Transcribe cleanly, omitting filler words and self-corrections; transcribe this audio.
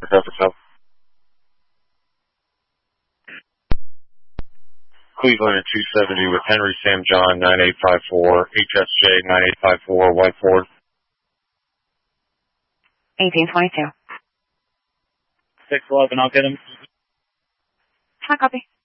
Traffic South. Cleveland at 270 with Henry Sam John 9854, HSJ 9854, White Ford. 1822. 611, I'll get him. Hot copy.